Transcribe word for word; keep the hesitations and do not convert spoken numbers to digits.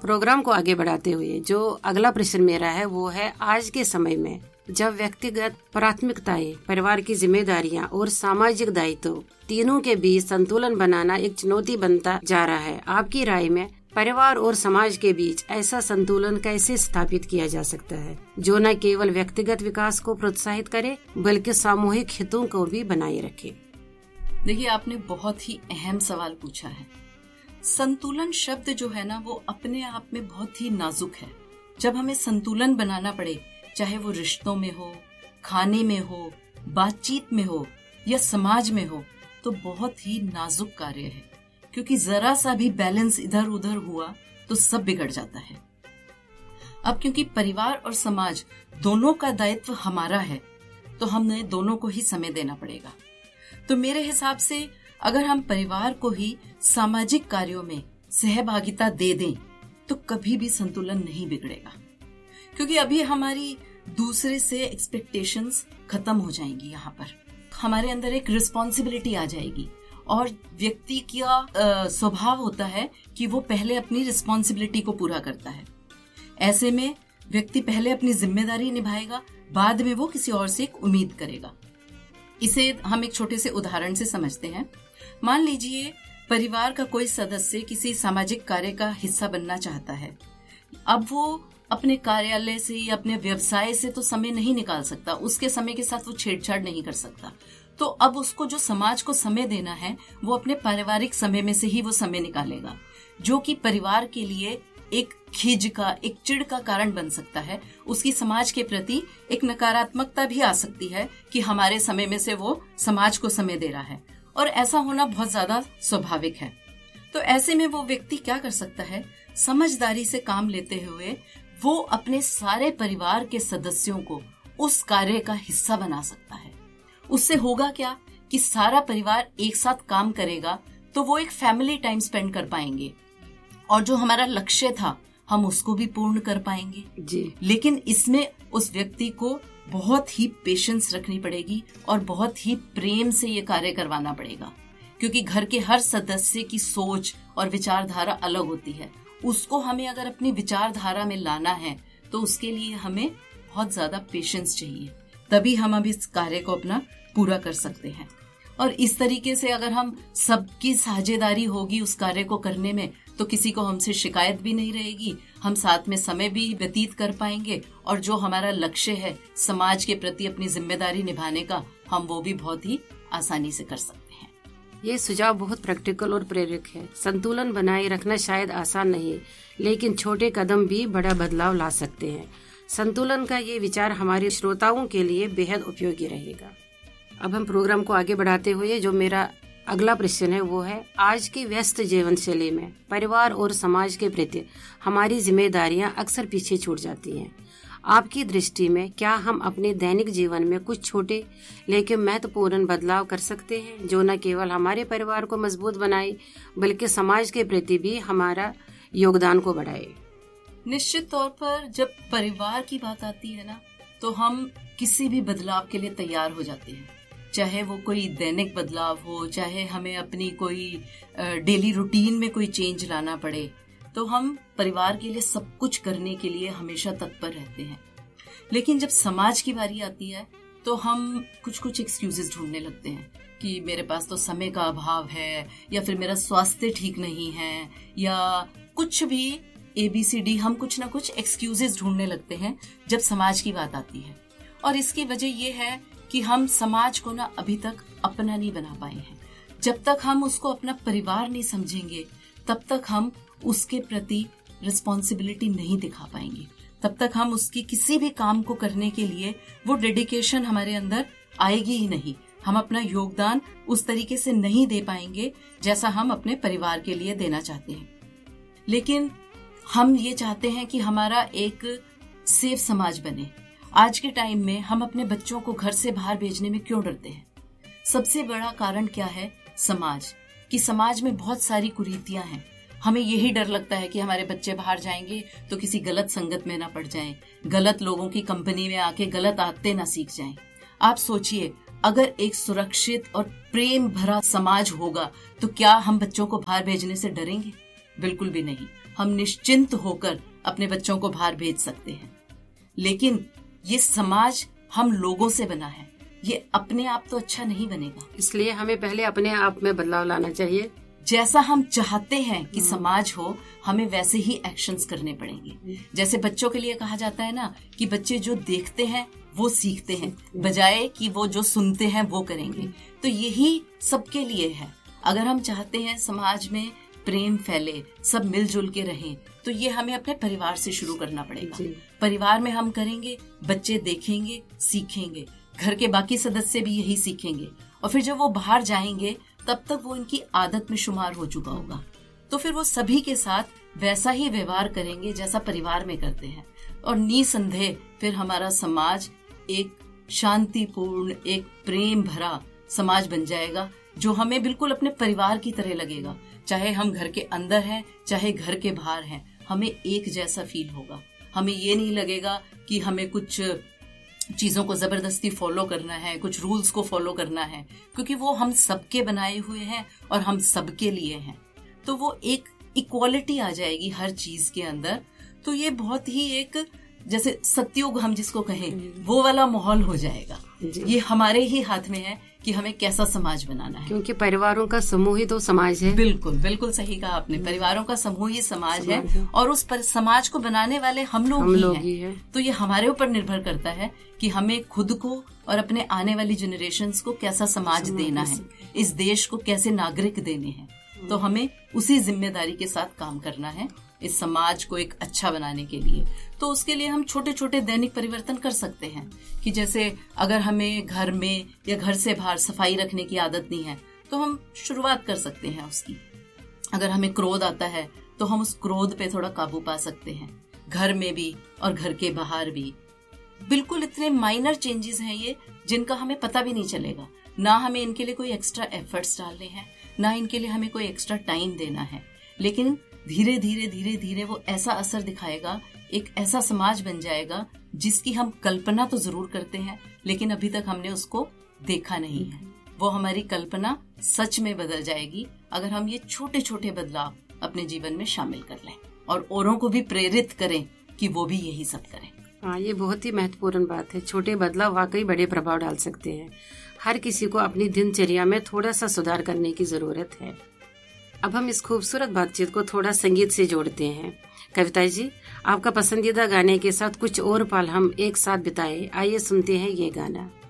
Programme को आगे बढ़ाते हुए जो अगला प्रश्न मेरा है वो है, आज के समय में जब व्यक्तिगत प्राथमिकताएं, परिवार की जिम्मेदारियां और सामाजिक दायित्व तीनों के बीच संतुलन बनाना एक चुनौती बनता जा रहा है, आपकी राय में परिवार और समाज के बीच ऐसा संतुलन कैसे स्थापित किया जा सकता है जो न केवल व्यक्तिगत विकास को प्रोत्साहित करे बल्कि सामूहिक हितों को भी बनाए रखे? देखिए, आपने बहुत ही अहम सवाल पूछा है। संतुलन शब्द जो है ना, वो अपने आप में बहुत ही नाजुक है। जब हमें संतुलन बनाना पड़े, चाहे वो रिश्तों में हो, खाने में हो, बातचीत में हो या समाज में हो, तो बहुत ही नाजुक कार्य है, क्योंकि जरा सा भी बैलेंस इधर उधर हुआ तो सब बिगड़ जाता है। अब क्योंकि परिवार और समाज दोनों का दायित्व हमारा है, तो हमें दोनों को ही समय देना पड़ेगा। तो मेरे हिसाब से अगर हम परिवार को ही सामाजिक कार्यों में सहभागिता दे दें तो कभी भी संतुलन नहीं बिगड़ेगा, क्योंकि अभी हमारी दूसरे से एक्सपेक्टेशंस खत्म हो जाएंगी। यहाँ पर हमारे अंदर एक रिस्पॉन्सिबिलिटी आ जाएगी और व्यक्ति का स्वभाव होता है कि वो पहले अपनी रिस्पॉन्सिबिलिटी को पूरा करता है। ऐसे में व्यक्ति पहले अपनी जिम्मेदारी निभाएगा, बाद में वो किसी और से एक उम्मीद करेगा। इसे हम एक छोटे से उदाहरण से समझते हैं। मान लीजिए परिवार का कोई सदस्य किसी सामाजिक कार्य का हिस्सा बनना चाहता है। अब वो अपने कार्यालय से या अपने व्यवसाय से तो समय नहीं निकाल सकता, उसके समय के साथ वो छेड़छाड़ नहीं कर सकता। तो अब उसको जो समाज को समय देना है वो अपने पारिवारिक समय में से ही वो समय निकालेगा, जो कि परिवार के लिए एक खिज का, एक चिढ़ का कारण बन सकता है। उसकी समाज के प्रति एक नकारात्मकता भी आ सकती है कि हमारे समय में से वो समाज को समय दे रहा है, और ऐसा होना बहुत ज्यादा स्वाभाविक है। तो ऐसे में वो व्यक्ति क्या कर सकता है, समझदारी से काम लेते हुए वो अपने सारे परिवार के सदस्यों को उस कार्य का हिस्सा बना सकता है। उससे होगा क्या कि सारा परिवार एक साथ काम करेगा, तो वो एक फैमिली टाइम स्पेंड कर पाएंगे और जो हमारा लक्ष्य था हम उसको भी पूर्ण कर पाएंगे जी। लेकिन इसमें उस व्यक्ति को बहुत ही पेशेंस रखनी पड़ेगी और बहुत ही प्रेम से ये कार्य करवाना पड़ेगा, क्योंकि घर के हर सदस्य की सोच और विचारधारा अलग होती है। उसको हमें अगर अपनी विचारधारा में लाना है तो उसके लिए हमें बहुत ज्यादा पेशेंस चाहिए, तभी हम अब इस कार्य को अपना पूरा कर सकते हैं। और इस तरीके से अगर हम सबकी साझेदारी होगी उस कार्य को करने में, तो किसी को हमसे शिकायत भी नहीं रहेगी, हम साथ में समय भी व्यतीत कर पाएंगे और जो हमारा लक्ष्य है समाज के प्रति अपनी जिम्मेदारी निभाने का, हम वो भी बहुत ही आसानी से कर सकते हैं। ये सुझाव बहुत प्रैक्टिकल और प्रेरक है। संतुलन बनाए रखना शायद आसान नहीं, लेकिन छोटे कदम भी बड़ा बदलाव ला सकते हैं। संतुलन का ये विचार हमारे श्रोताओं के लिए बेहद उपयोगी रहेगा। अब हम प्रोग्राम को आगे बढ़ाते हुए जो मेरा अगला प्रश्न है वो है, आज की व्यस्त जीवन शैली में परिवार और समाज के प्रति हमारी जिम्मेदारियां अक्सर पीछे छूट जाती हैं। आपकी दृष्टि में क्या हम अपने दैनिक जीवन में कुछ छोटे लेकिन महत्वपूर्ण बदलाव कर सकते हैं जो न केवल हमारे परिवार को मजबूत बनाए बल्कि समाज के प्रति भी हमारा योगदान को बढ़ाए? निश्चित तौर पर जब परिवार की बात आती है ना, तो हम किसी भी बदलाव के लिए तैयार हो जाते हैं, चाहे वो कोई दैनिक बदलाव हो, चाहे हमें अपनी कोई डेली रूटीन में कोई चेंज लाना पड़े, तो हम परिवार के लिए सब कुछ करने के लिए हमेशा तत्पर रहते हैं। लेकिन जब समाज की बारी आती है तो हम कुछ कुछ एक्सक्यूजेस ढूंढने लगते हैं कि मेरे पास तो समय का अभाव है, या फिर मेरा स्वास्थ्य ठीक नहीं है, या कुछ भी ए बी सी डी, हम कुछ ना कुछ एक्सक्यूजेस ढूंढने लगते हैं जब समाज की बात आती है। और इसकी वजह यह है कि हम समाज को ना अभी तक अपना नहीं बना पाए हैं। जब तक हम उसको अपना परिवार नहीं समझेंगे तब तक हम उसके प्रति रिस्पॉन्सिबिलिटी नहीं दिखा पाएंगे, तब तक हम उसकी किसी भी काम को करने के लिए वो डेडिकेशन हमारे अंदर आएगी ही नहीं। हम अपना योगदान उस तरीके से नहीं दे पाएंगे जैसा हम अपने परिवार के लिए देना चाहते हैं। लेकिन हम ये चाहते हैं कि हमारा एक सेफ समाज बने। आज के टाइम में हम अपने बच्चों को घर से बाहर भेजने में क्यों डरते हैं? सबसे बड़ा कारण क्या है? समाज कि समाज में बहुत सारी कुरीतियां हैं। हमें यही डर लगता है कि हमारे बच्चे बाहर जाएंगे तो किसी गलत संगत में ना पड़ जाएं, गलत लोगों की कंपनी में आके गलत आदतें ना सीख जाएं। आप सोचिए, अगर एक सुरक्षित और प्रेम भरा समाज होगा तो क्या हम बच्चों को बाहर भेजने से डरेंगे? बिल्कुल भी नहीं। हम निश्चिंत होकर अपने बच्चों को बाहर भेज सकते हैं, लेकिन ये समाज हम लोगों से बना है, ये अपने आप तो अच्छा नहीं बनेगा। इसलिए हमें पहले अपने आप में बदलाव लाना चाहिए। जैसा हम चाहते हैं कि समाज हो, हमें वैसे ही एक्शंस करने पड़ेंगे। जैसे बच्चों के लिए कहा जाता है ना कि बच्चे जो देखते हैं वो सीखते हैं, बजाय कि वो जो सुनते हैं वो करेंगे। तो यही सबके लिए है। अगर हम चाहते हैं समाज में प्रेम फैले, सब मिलजुल के रहें, तो ये हमें अपने परिवार से शुरू करना पड़ेगा। परिवार में हम करेंगे, बच्चे देखेंगे, सीखेंगे, घर के बाकी सदस्य भी यही सीखेंगे, और फिर जब वो बाहर जाएंगे तब तक वो इनकी आदत में शुमार हो चुका होगा। तो फिर वो सभी के साथ वैसा ही व्यवहार करेंगे जैसा परिवार में करते हैं, और निसंदेह फिर हमारा समाज एक शांतिपूर्ण, एक प्रेम भरा समाज बन जाएगा, जो हमें बिल्कुल अपने परिवार की तरह लगेगा। चाहे हम घर के अंदर हैं, चाहे घर के बाहर हैं, हमें एक जैसा फील होगा। हमें ये नहीं लगेगा कि हमें कुछ चीजों को जबरदस्ती फॉलो करना है, कुछ रूल्स को फॉलो करना है, क्योंकि वो हम सबके बनाए हुए हैं और हम सबके लिए हैं। तो वो एक इक्वालिटी आ जाएगी हर चीज के अंदर। तो ये बहुत ही एक, जैसे सतयुग हम जिसको कहें, वो वाला माहौल हो जाएगा। ये हमारे ही हाथ में है कि हमें कैसा समाज बनाना है, क्योंकि परिवारों का समूह ही तो समाज है। बिल्कुल बिल्कुल सही कहा आपने, परिवारों का समूह ही समाज, समाज है, है और उस पर समाज को बनाने वाले हम लोग ही, लोग ही हैं। तो ये हमारे ऊपर निर्भर करता है कि हमें खुद को और अपने आने वाली जनरेशंस को कैसा समाज, समाज देना है, इस देश को कैसे नागरिक देने हैं। तो हमें उसी जिम्मेदारी के साथ काम करना है इस समाज को एक अच्छा बनाने के लिए। तो उसके लिए हम छोटे छोटे दैनिक परिवर्तन कर सकते हैं कि जैसे अगर हमें घर में या घर से बाहर सफाई रखने की आदत नहीं है, तो हम शुरुआत कर सकते हैं उसकी। अगर हमें क्रोध आता है तो हम उस क्रोध पे थोड़ा काबू पा सकते हैं, घर में भी और घर के बाहर भी। बिल्कुल इतने माइनर चेंजेस हैं ये, जिनका हमें पता भी नहीं चलेगा। ना हमें इनके लिए कोई एक्स्ट्रा एफर्ट्स डालने हैं, ना इनके लिए हमें कोई एक्स्ट्रा टाइम देना है, लेकिन धीरे धीरे धीरे धीरे वो ऐसा असर दिखाएगा, एक ऐसा समाज बन जाएगा जिसकी हम कल्पना तो जरूर करते हैं, लेकिन अभी तक हमने उसको देखा नहीं है। वो हमारी कल्पना सच में बदल जाएगी अगर हम ये छोटे छोटे बदलाव अपने जीवन में शामिल कर लें और औरों को भी प्रेरित करें कि वो भी यही सब करें। हाँ, ये बहुत ही महत्वपूर्ण बात है। छोटे बदलाव वाकई बड़े प्रभाव डाल सकते हैं। हर किसी को अपनी दिनचर्या में थोड़ा सा सुधार करने की जरूरत है। अब हम इस खूबसूरत बातचीत को थोड़ा संगीत से जोड़ते हैं। कविता जी, आपका पसंदीदा गाने के साथ कुछ और पल हम एक साथ बिताए, आइए सुनते हैं ये गाना।